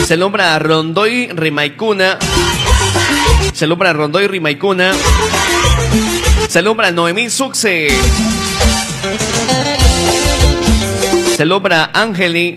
Saludos para Rondoy Rimaicuna. Saludos para Rondoy Rimaicuna. Saludos para Noemí Suxe. Saludos para Ángeli.